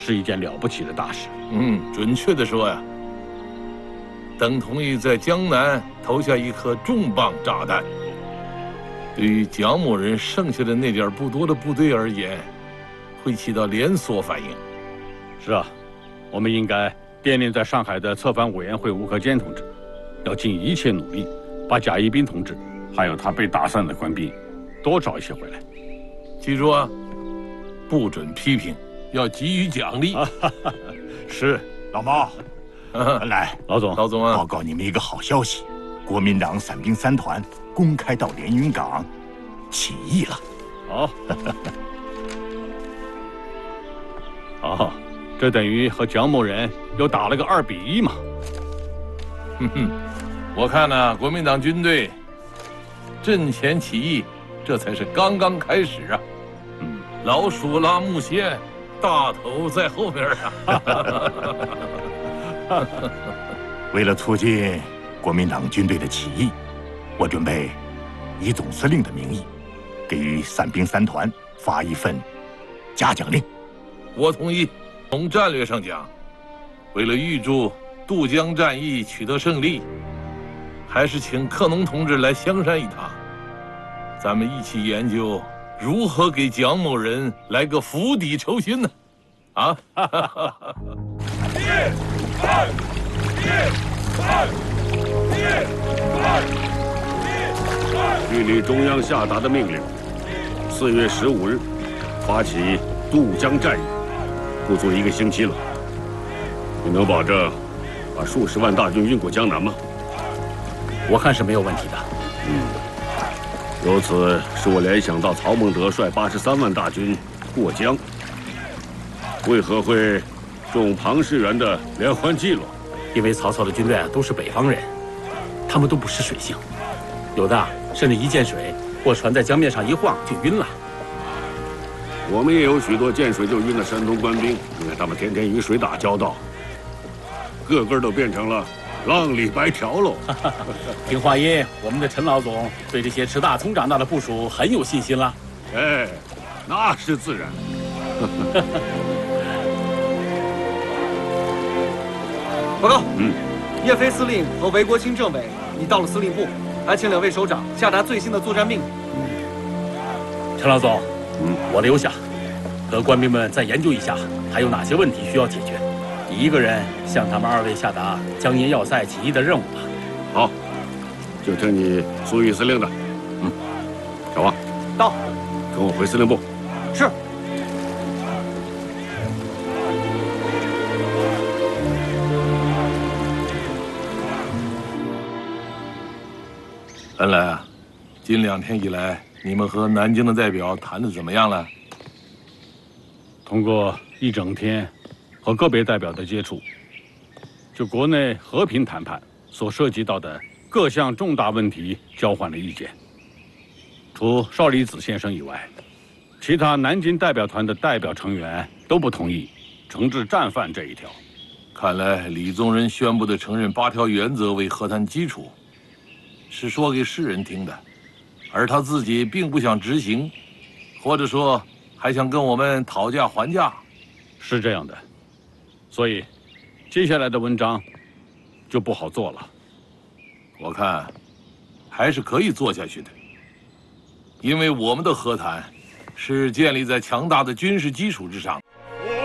是一件了不起的大事。 准确的说呀，等同于在江南投下一颗重磅炸弹。对于蒋某人剩下的那点不多的部队而言，会起到连锁反应。 是啊，我们应该惦念在上海的策反委员会吴克坚同志，要尽一切努力，把贾一斌同志还有他被打散的官兵多找一些回来。 记住啊，不准批评，要给予奖励。 是， 老毛，来， 老总啊， 报告你们一个好消息，国民党伞兵3团公开到连云港起义了。 好。哦，这等于和蒋某人又打了个2比1嘛。 我看呢，国民党军队阵前起义，这才是刚刚开始啊。老鼠拉木线，大头在后边啊。 为了促进国民党军队的起义，我准备以总司令的名义，给予伞兵3团发一份嘉奖令。 我同意。从战略上讲，为了预祝渡江战役取得胜利，还是请克农同志来香山一趟，咱们一起研究如何给蒋某人来个釜底抽薪呢？啊！ 据你中央下达的命令，4月15日发起渡江战役，不足1个星期了。你能保证把数十万大军运过江南吗？ 我看是没有问题的。 由此使我联想到曹孟德率83万大军过江，为何会中庞士元的连环计了？ 因为曹操的军队都是北方人，他们都不识水性，有的甚至一见水或船在江面上一晃就晕了。 我们也有许多见水就晕的山东官兵，因为他们天天与水打交道，个个都变成了浪里白条喽。 听话音，我们的陈老总对这些吃大葱长大的部属很有信心了。 哎，那是自然。 报告，叶飞司令和韦国清政委已到了司令部，还请2位首长下达最新的作战命令。 陈老总，我留下，和官兵们再研究一下，还有哪些问题需要解决。一个人向他们2位下达江阴要塞起义的任务吧。 好，就听你苏豫司令的。小王， 到， 跟我回司令部。 是。 恩来啊，近2天以来，你们和南京的代表谈得怎么样了？ 通过一整天和个别代表的接触，就国内和平谈判所涉及到的各项重大问题交换了意见。除邵离子先生以外，其他南京代表团的代表成员都不同意惩治战犯这一条。 看来李宗仁宣布的承认8条原则为和谈基础，是说给世人听的，而他自己并不想执行，或者说还想跟我们讨价还价。 是这样的，所以接下来的文章就不好做了。 我看还是可以做下去的，因为我们的和谈是建立在强大的军事基础之上。